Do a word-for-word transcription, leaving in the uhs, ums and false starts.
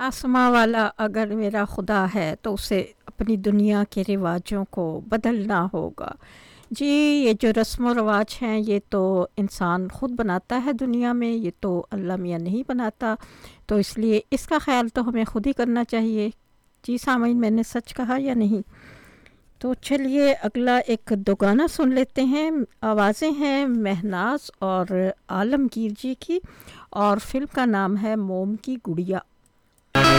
आसमां वाला अगर मेरा खुदा है तो उसे अपनी दुनिया के रिवाजों को बदलना होगा। जी, ये जो रस्म व रवाज हैं ये तो इंसान खुद बनाता है दुनिया में, ये तो अल्लाह मियाँ नहीं बनाता, तो इसलिए इसका ख़्याल तो हमें खुद ही करना चाहिए। जी सामीन, मैंने सच कहा या नहीं? तो चलिए अगला एक दो गाना सुन लेते हैं। आवाज़ें हैं महनाज और आलमगीर जी की, और फिल्म का नाम है मोम की गुड़िया।